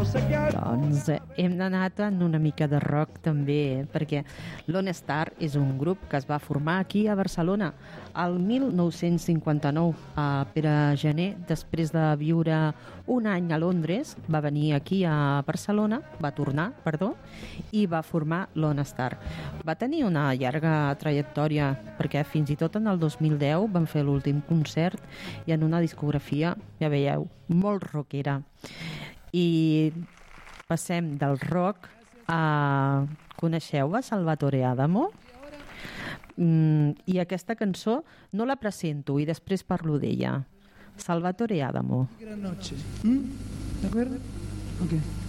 Doncs hem anat en una mica de rock també, perquè Lone Star és un grup que es va formar aquí a Barcelona el 1959. Pere Gener, després de viure un any a Londres, va venir aquí a Barcelona, va tornar, perdó, i va formar Lone Star. Va tenir una llarga trajectòria, perquè fins i tot en el 2010 van fer l'últim concert i en una discografia, ja veieu, molt rockera. I passem del rock a... Coneixeu a Salvatore Adamo? I aquesta cançó no la presento i després parlo d'ella. Salvatore Adamo. Gran noche. ¿De acuerdo? Ok.